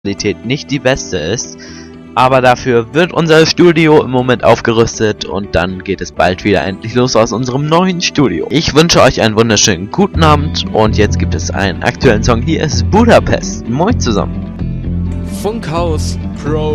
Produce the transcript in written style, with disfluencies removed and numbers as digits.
Qualität nicht die beste ist. Aber dafür wird unser Studio im Moment aufgerüstet und dann geht es bald wieder endlich los aus unserem neuen Studio. Ich wünsche euch einen wunderschönen guten Abend und jetzt gibt es einen aktuellen Song. Hier ist Budapest. Moin zusammen. Funkhaus Pro.